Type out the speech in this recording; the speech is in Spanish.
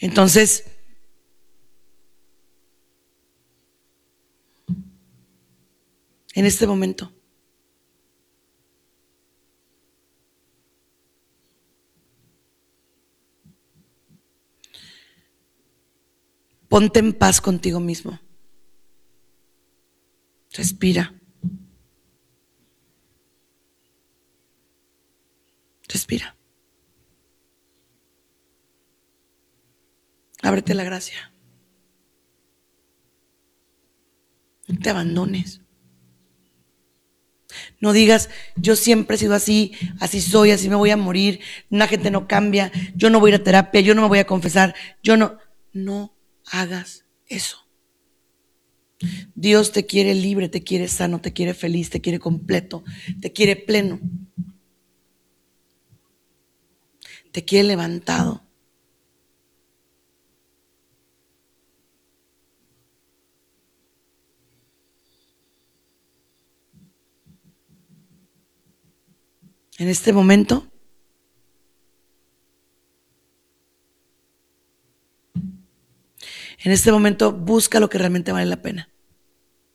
Entonces, en este momento, ponte en paz contigo mismo. Respira. Respira. Ábrete la gracia. No te abandones. No digas, yo siempre he sido así, así soy, así me voy a morir, la gente no cambia, yo no voy a ir a terapia, yo no me voy a confesar, no hagas eso. Dios te quiere libre, te quiere sano, te quiere feliz, te quiere completo, te quiere pleno, te quiere levantado. En este momento, busca lo que realmente vale la pena.